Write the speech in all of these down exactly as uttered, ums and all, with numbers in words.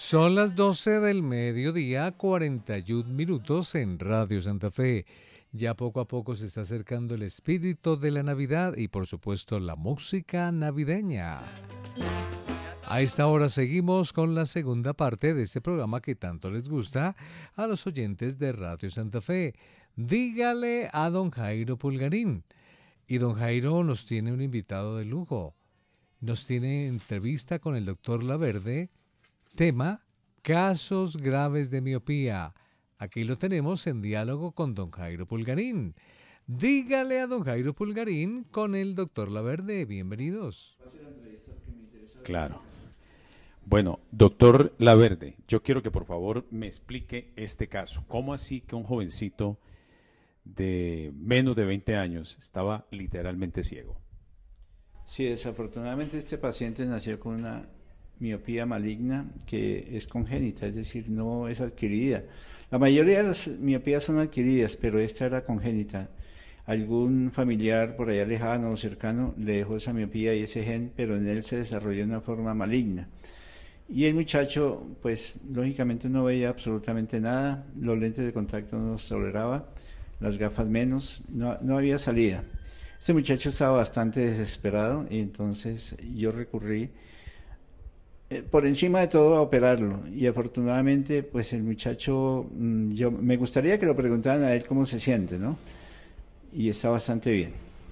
Son las doce del mediodía, cuarenta y un minutos en Radio Santa Fe. Ya poco a poco se está acercando el espíritu de la Navidad y por supuesto la música navideña. A esta hora seguimos con la segunda parte de este programa que tanto les gusta a los oyentes de Radio Santa Fe. Dígale a don Jairo Pulgarín. Y don Jairo nos tiene un invitado de lujo. Nos tiene entrevista con el doctor Laverde. Tema, casos graves de miopía. Aquí lo tenemos en diálogo con don Jairo Pulgarín. Dígale a don Jairo Pulgarín con el doctor Laverde. Bienvenidos. Claro. Bueno, doctor Laverde, yo quiero que por favor me explique este caso. ¿Cómo así que un jovencito de menos de veinte años estaba literalmente ciego? Sí, desafortunadamente este paciente nació con una miopía maligna que es congénita, es decir, no es adquirida. La mayoría de las miopías son adquiridas, pero esta era congénita. Algún familiar por allá lejano o cercano le dejó esa miopía y ese gen, pero en él se desarrolló de una forma maligna. Y el muchacho, pues, lógicamente no veía absolutamente nada, los lentes de contacto no los toleraba, las gafas menos, no, no había salida. Este muchacho estaba bastante desesperado y entonces yo recurrí eh, por encima de todo a operarlo y afortunadamente pues el muchacho, mmm, yo me gustaría que lo preguntaran a él cómo se siente, ¿no? Y está bastante bien.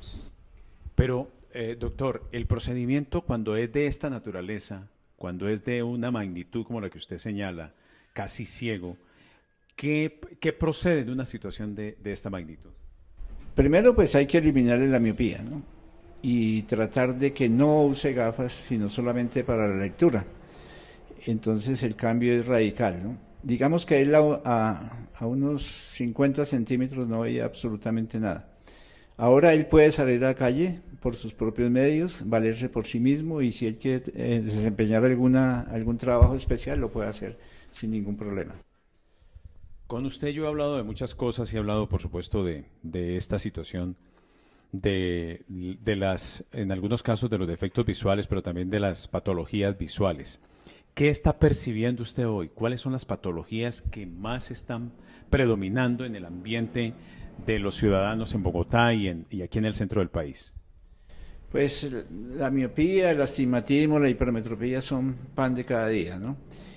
Pero, eh, doctor, el procedimiento cuando es de esta naturaleza, cuando es de una magnitud como la que usted señala, casi ciego, ¿qué, qué procede de una situación de, de esta magnitud? Primero, pues hay que eliminarle la miopía, ¿no? Y tratar de que no use gafas, sino solamente para la lectura. Entonces el cambio es radical, ¿no? Digamos que él a, a, a unos cincuenta centímetros no veía absolutamente nada. Ahora él puede salir a la calle por sus propios medios, valerse por sí mismo y si él quiere eh, desempeñar alguna, algún trabajo especial lo puede hacer sin ningún problema. Con usted yo he hablado de muchas cosas y he hablado, por supuesto, de, de esta situación, de, de las, en algunos casos de los defectos visuales, pero también de las patologías visuales. ¿Qué está percibiendo usted hoy? ¿Cuáles son las patologías que más están predominando en el ambiente de los ciudadanos en Bogotá y, en, y aquí en el centro del país? Pues la miopía, el astigmatismo, la hipermetropía son pan de cada día, ¿no?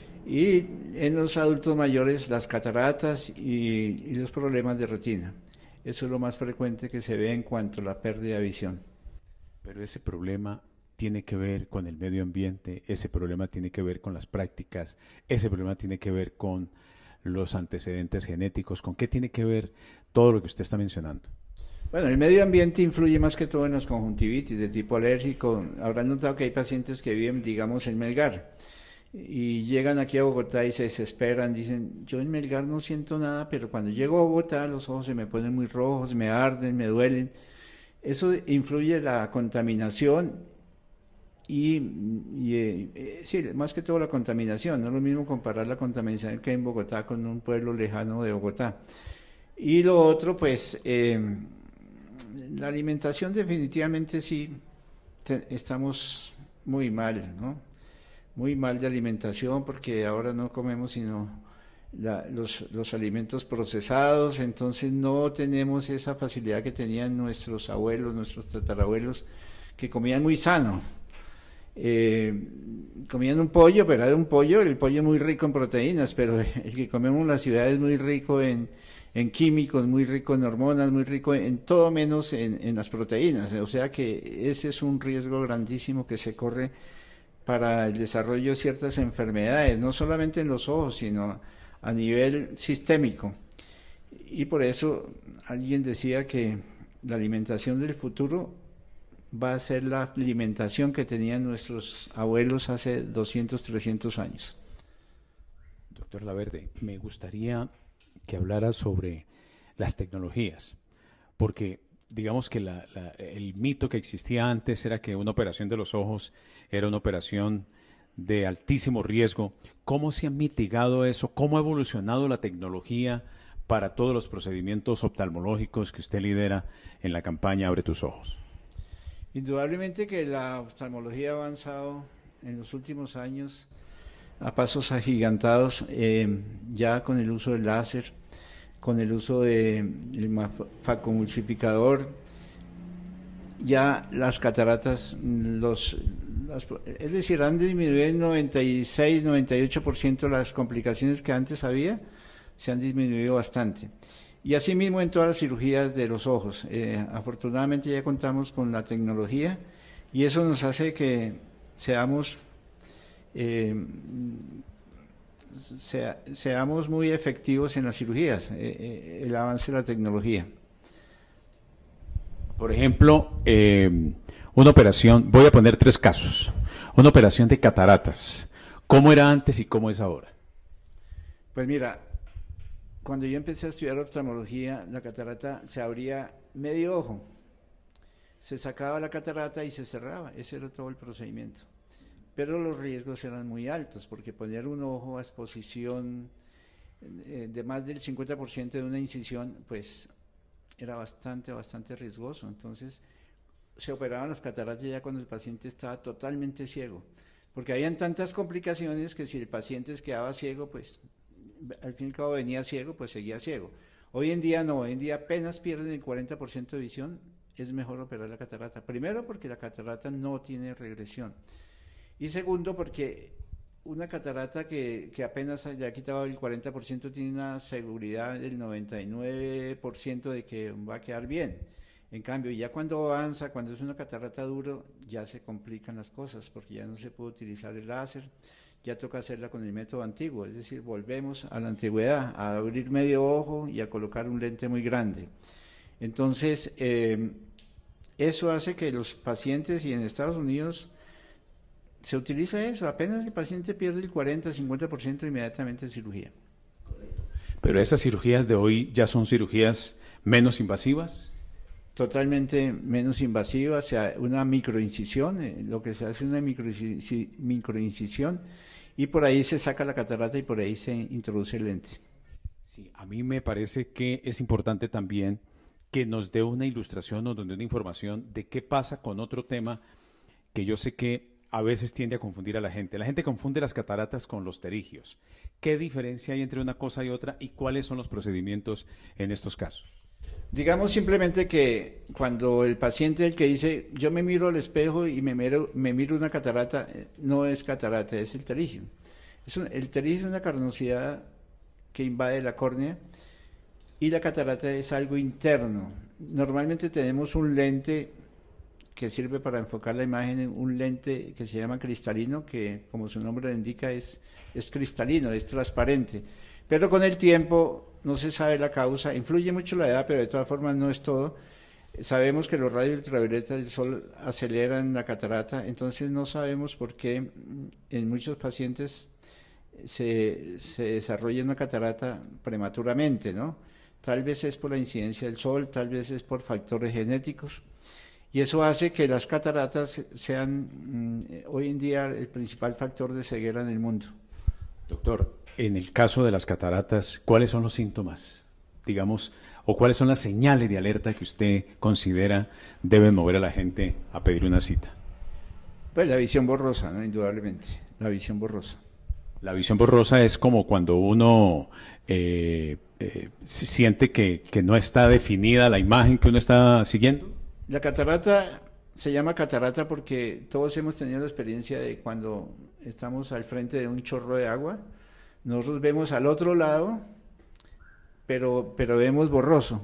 Y en los adultos mayores las cataratas y, y los problemas de retina. Eso es lo más frecuente que se ve en cuanto a la pérdida de visión. Pero ese problema tiene que ver con el medio ambiente, ese problema tiene que ver con las prácticas, ese problema tiene que ver con los antecedentes genéticos. ¿Con qué tiene que ver todo lo que usted está mencionando? Bueno, el medio ambiente influye más que todo en las conjuntivitis de tipo alérgico. Habrán notado que hay pacientes que viven, digamos, en Melgar y llegan aquí a Bogotá y se desesperan, dicen, yo en Melgar no siento nada, pero cuando llego a Bogotá los ojos se me ponen muy rojos, me arden, me duelen. Eso influye la contaminación y, y eh, sí, más que todo la contaminación. No es lo mismo comparar la contaminación que hay en Bogotá con un pueblo lejano de Bogotá. Y lo otro, pues, eh, la alimentación definitivamente sí, te, estamos muy mal, ¿no? Muy mal de alimentación porque ahora no comemos sino la, los, los alimentos procesados, entonces no tenemos esa facilidad que tenían nuestros abuelos, nuestros tatarabuelos, que comían muy sano. Eh, comían un pollo, pero era un pollo, el pollo muy rico en proteínas, pero el que comemos en la ciudad es muy rico en, en químicos, muy rico en hormonas, muy rico en, en todo menos en, en las proteínas, o sea que ese es un riesgo grandísimo que se corre para el desarrollo de ciertas enfermedades, no solamente en los ojos, sino a nivel sistémico. Y por eso alguien decía que la alimentación del futuro va a ser la alimentación que tenían nuestros abuelos hace doscientos, trescientos años. Doctor Laverde, me gustaría que hablara sobre las tecnologías, porque digamos que la, la, el mito que existía antes era que una operación de los ojos era una operación de altísimo riesgo. ¿Cómo se ha mitigado eso? ¿Cómo ha evolucionado la tecnología para todos los procedimientos oftalmológicos que usted lidera en la campaña Abre tus Ojos? Indudablemente que la oftalmología ha avanzado en los últimos años a pasos agigantados, eh, ya con el uso del láser, con el uso del facomulsificador, ya las cataratas, los, las, es decir, han disminuido en noventa y seis, noventa y ocho por ciento las complicaciones que antes había, se han disminuido bastante. Y asimismo en todas las cirugías de los ojos. Eh, afortunadamente ya contamos con la tecnología y eso nos hace que seamos, eh, sea, seamos muy efectivos en las cirugías, eh, eh, el avance de la tecnología. Por ejemplo, eh, una operación, voy a poner tres casos, una operación de cataratas, ¿cómo era antes y cómo es ahora? Pues mira, cuando yo empecé a estudiar oftalmología, la catarata se abría medio ojo, se sacaba la catarata y se cerraba, ese era todo el procedimiento. Pero los riesgos eran muy altos, porque poner un ojo a exposición eh, de más del cincuenta por ciento de una incisión, pues era bastante, bastante riesgoso. Entonces se operaban las cataratas ya cuando el paciente estaba totalmente ciego, porque habían tantas complicaciones que si el paciente quedaba ciego, pues al fin y al cabo venía ciego, pues seguía ciego. Hoy en día no, hoy en día apenas pierden el cuarenta por ciento de visión, es mejor operar la catarata. Primero porque la catarata no tiene regresión. Y segundo porque una catarata que, que apenas ya ha quitado el cuarenta por ciento tiene una seguridad del noventa y nueve por ciento de que va a quedar bien. En cambio, ya cuando avanza, cuando es una catarata duro, ya se complican las cosas, porque ya no se puede utilizar el láser, ya toca hacerla con el método antiguo, es decir, volvemos a la antigüedad, a abrir medio ojo y a colocar un lente muy grande. Entonces, eh, eso hace que los pacientes, y en Estados Unidos se utiliza eso, apenas el paciente pierde el cuarenta, cincuenta por ciento inmediatamente de cirugía. Pero esas cirugías de hoy ya son cirugías menos invasivas. Totalmente menos invasiva, o sea, una microincisión, eh, lo que se hace es una microincisión, microincisión y por ahí se saca la catarata y por ahí se introduce el lente. Sí, a mí me parece que es importante también que nos dé una ilustración o nos dé una información de qué pasa con otro tema que yo sé que a veces tiende a confundir a la gente. La gente confunde las cataratas con los pterigios. ¿Qué diferencia hay entre una cosa y otra y cuáles son los procedimientos en estos casos? Digamos simplemente que cuando el paciente, el que dice, yo me miro al espejo y me miro, me miro una catarata, no es catarata, es el pterigio. Es un, el pterigio es una carnosidad que invade la córnea y la catarata es algo interno. Normalmente tenemos un lente que sirve para enfocar la imagen, un lente que se llama cristalino, que como su nombre lo indica es, es cristalino, es transparente. Pero con el tiempo no se sabe la causa, influye mucho la edad, pero de todas formas no es todo. Sabemos que los rayos ultravioletas del sol aceleran la catarata, entonces no sabemos por qué en muchos pacientes se, se desarrolla una catarata prematuramente, ¿no? Tal vez es por la incidencia del sol, tal vez es por factores genéticos, y eso hace que las cataratas sean hoy en día el principal factor de ceguera en el mundo. Doctor, en el caso de las cataratas, ¿cuáles son los síntomas, digamos, o cuáles son las señales de alerta que usted considera deben mover a la gente a pedir una cita? Pues la visión borrosa, ¿no? Indudablemente, la visión borrosa. La visión borrosa es como cuando uno eh, eh, siente que, que no está definida la imagen que uno está siguiendo. La catarata se llama catarata porque todos hemos tenido la experiencia de cuando estamos al frente de un chorro de agua, nosotros vemos al otro lado, pero, pero vemos borroso.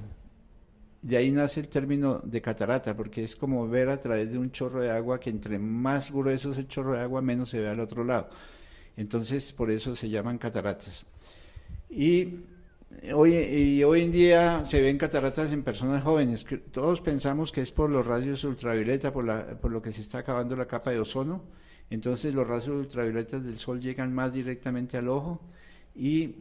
De ahí nace el término de catarata, porque es como ver a través de un chorro de agua que entre más grueso es el chorro de agua, menos se ve al otro lado. Entonces, por eso se llaman cataratas. Y hoy, y hoy en día se ven cataratas en personas jóvenes. Todos pensamos que es por los rayos ultravioleta, por, la, por lo que se está acabando la capa de ozono. Entonces los rayos ultravioletas del sol llegan más directamente al ojo y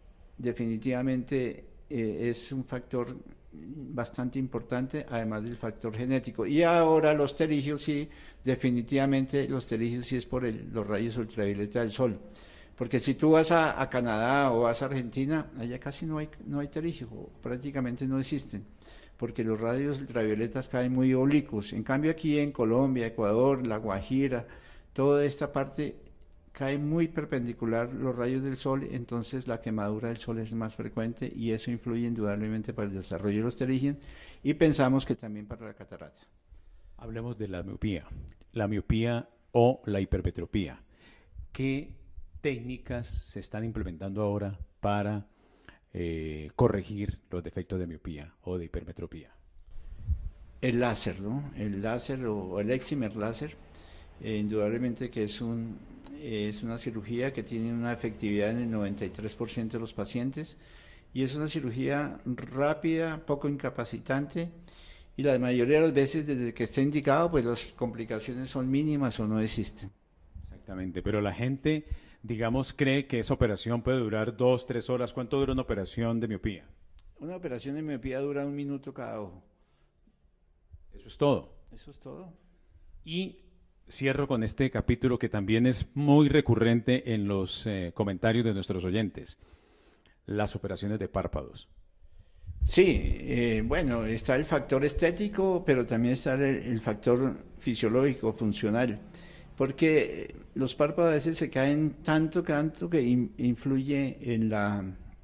definitivamente eh, es un factor bastante importante, además del factor genético. Y ahora los pterigios sí, definitivamente los pterigios sí es por el, los rayos ultravioleta del sol. Porque si tú vas a, a Canadá o vas a Argentina, allá casi no hay, no hay pterigio, prácticamente no existen, porque los rayos ultravioletas caen muy oblicuos. En cambio aquí en Colombia, Ecuador, La Guajira, toda esta parte cae muy perpendicular los rayos del sol, entonces la quemadura del sol es más frecuente y eso influye indudablemente para el desarrollo de los pterígenos y pensamos que también para la catarata. Hablemos de la miopía, la miopía o la hipermetropía. ¿Qué técnicas se están implementando ahora para eh, corregir los defectos de miopía o de hipermetropía? El láser, ¿no? El láser o el excimer láser, eh, indudablemente que es, un, eh, es una cirugía que tiene una efectividad en el noventa y tres por ciento de los pacientes y es una cirugía rápida, poco incapacitante y la mayoría de las veces desde que está indicado pues las complicaciones son mínimas o no existen. Exactamente, pero la gente, digamos, cree que esa operación puede durar dos, tres horas. ¿Cuánto dura una operación de miopía? Una operación de miopía dura un minuto cada ojo. Eso es todo. Eso es todo. Y cierro con este capítulo que también es muy recurrente en los eh, comentarios de nuestros oyentes. Las operaciones de párpados. Sí, eh, bueno, está el factor estético, pero también está el, el factor fisiológico, funcional. Porque los párpados a veces se caen tanto, tanto que in, influye en, la,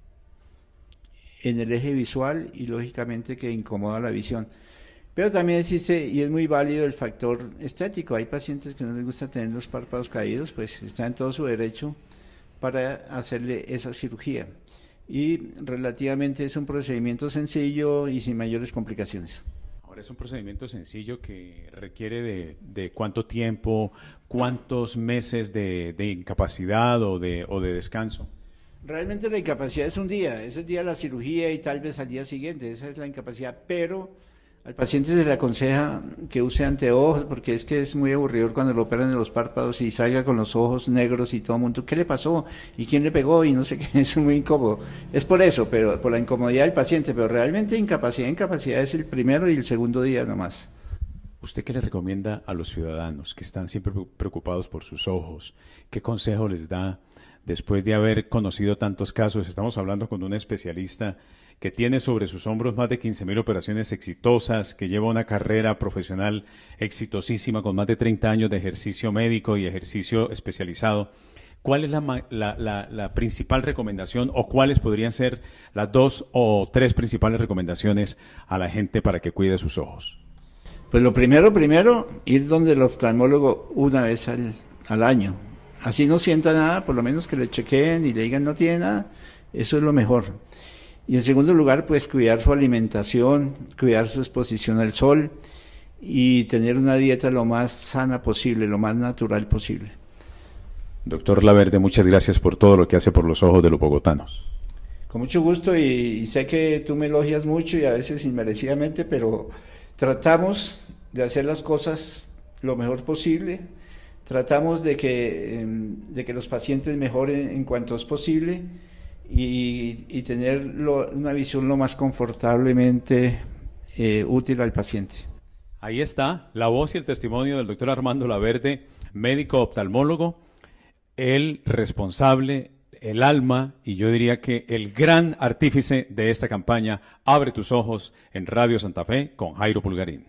en el eje visual y lógicamente que incomoda la visión. Pero también existe, y es muy válido, el factor estético. Hay pacientes que no les gusta tener los párpados caídos, pues está en todo su derecho para hacerle esa cirugía. Y relativamente es un procedimiento sencillo y sin mayores complicaciones. Ahora es un procedimiento sencillo que requiere de, de cuánto tiempo, cuántos meses de, de incapacidad o de, o de descanso. Realmente la incapacidad es un día, ese día la cirugía y tal vez al día siguiente, esa es la incapacidad, pero al paciente se le aconseja que use anteojos porque es que es muy aburrido cuando lo operan de los párpados y salga con los ojos negros y todo el mundo, ¿qué le pasó? ¿Y quién le pegó? Y no sé qué, es muy incómodo. Es por eso, pero por la incomodidad del paciente, pero realmente incapacidad, incapacidad es el primero y el segundo día nomás. ¿Usted qué le recomienda a los ciudadanos que están siempre preocupados por sus ojos? ¿Qué consejo les da después de haber conocido tantos casos? Estamos hablando con un especialista que tiene sobre sus hombros más de quince mil operaciones exitosas, que lleva una carrera profesional exitosísima con más de treinta años de ejercicio médico y ejercicio especializado. ¿Cuál es la, la, la, la principal recomendación o cuáles podrían ser las dos o tres principales recomendaciones a la gente para que cuide sus ojos? Pues lo primero, primero, ir donde el oftalmólogo una vez al, al año. Así no sienta nada, por lo menos que le chequeen y le digan no tiene nada, eso es lo mejor. Y en segundo lugar, pues cuidar su alimentación, cuidar su exposición al sol y tener una dieta lo más sana posible, lo más natural posible. Doctor Laverde, muchas gracias por todo lo que hace por los ojos de los bogotanos. Con mucho gusto y, y sé que tú me elogias mucho y a veces inmerecidamente, pero tratamos de hacer las cosas lo mejor posible, tratamos de que, de que los pacientes mejoren en cuanto es posible y, y tener lo, una visión lo más confortablemente eh, útil al paciente. Ahí está la voz y el testimonio del doctor Armando Laverde, médico oftalmólogo, el responsable, el alma y yo diría que el gran artífice de esta campaña Abre tus ojos en Radio Santa Fe con Jairo Pulgarín.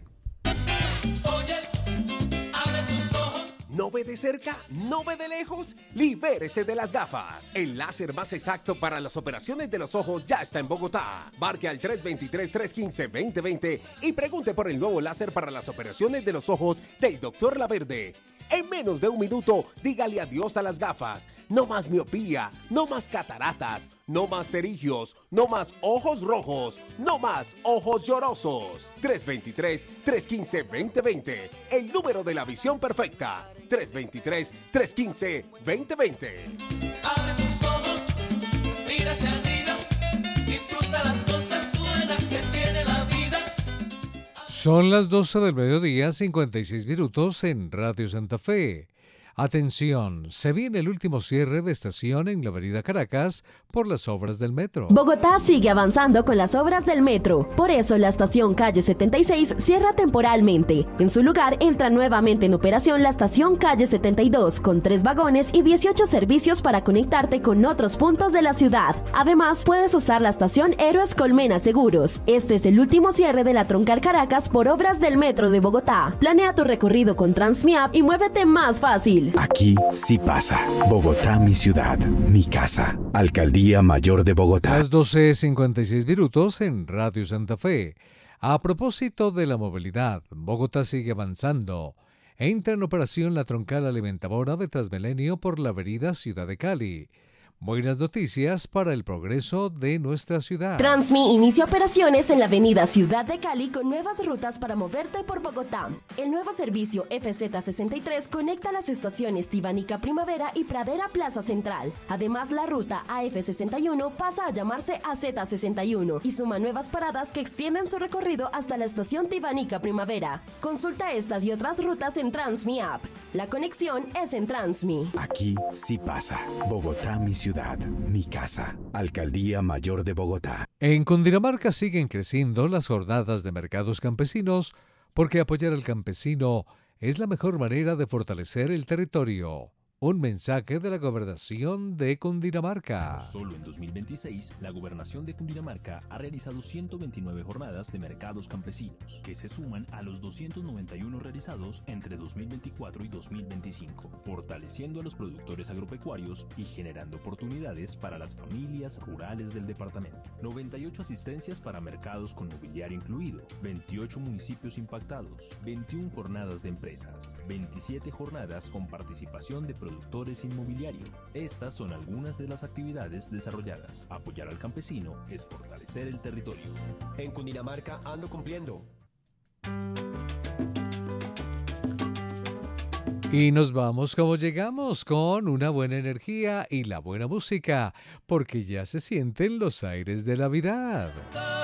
¿No ve de cerca? ¿No ve de lejos? Libérese de las gafas. El láser más exacto para las operaciones de los ojos ya está en Bogotá. Marque al tres dos tres, tres uno cinco, dos cero dos cero y pregunte por el nuevo láser para las operaciones de los ojos del doctor Laverde. En menos de un minuto, dígale adiós a las gafas. No más miopía, no más cataratas, no más pterígenos, no más ojos rojos, no más ojos llorosos. tres dos tres, tres uno cinco, dos cero dos cero. El número de la visión perfecta. tres dos tres, tres uno cinco, dos cero dos cero. Abre tus ojos, mira hacia arriba, disfruta las cosas buenas que tiene la vida. Son las doce del mediodía, cincuenta y seis minutos en Radio Santa Fe. Atención, se viene el último cierre de estación en la avenida Caracas por las obras del metro. Bogotá sigue avanzando con las obras del metro. Por eso la estación Calle setenta y seis cierra temporalmente. En su lugar entra nuevamente en operación la estación Calle setenta y dos con tres vagones y dieciocho servicios para conectarte con otros puntos de la ciudad. Además, puedes usar la estación Héroes Colmena Seguros. Este es el último cierre de la Troncal Caracas por obras del metro de Bogotá. Planea tu recorrido con Transmiap y muévete más fácil. Brasil. Aquí sí pasa. Bogotá, mi ciudad, mi casa. Alcaldía Mayor de Bogotá. Las doce cincuenta y seis minutos en Radio Santa Fe. A propósito de la movilidad, Bogotá sigue avanzando. Entra en operación la troncal alimentadora de Transmilenio por la avenida Ciudad de Cali. Buenas noticias para el progreso de nuestra ciudad. Transmi inicia operaciones en la avenida Ciudad de Cali con nuevas rutas para moverte por Bogotá. El nuevo servicio F Z sesenta y tres conecta las estaciones Tibanica Primavera y Pradera Plaza Central. Además, la ruta A F sesenta y uno pasa a llamarse A Z sesenta y uno y suma nuevas paradas que extienden su recorrido hasta la estación Tibanica Primavera. Consulta estas y otras rutas en Transmi App. La conexión es en Transmi. Aquí sí pasa. Bogotá, mi ciudad. Ciudad, mi casa. Alcaldía Mayor de Bogotá. En Cundinamarca siguen creciendo las jornadas de mercados campesinos porque apoyar al campesino es la mejor manera de fortalecer el territorio. Un mensaje de la Gobernación de Cundinamarca. Solo en dos mil veintiséis, la Gobernación de Cundinamarca ha realizado ciento veintinueve jornadas de mercados campesinos, que se suman a los doscientos noventa y uno realizados entre dos mil veinticuatro y dos mil veinticinco, fortaleciendo a los productores agropecuarios y generando oportunidades para las familias rurales del departamento. noventa y ocho asistencias para mercados con mobiliario incluido, veintiocho municipios impactados, veintiuna jornadas de empresas, veintisiete jornadas con participación de productores inmobiliarios. Estas son algunas de las actividades desarrolladas. Apoyar al campesino es fortalecer el territorio. En Cundinamarca ando cumpliendo. Y nos vamos como llegamos, con una buena energía y la buena música, porque ya se sienten los aires de Navidad.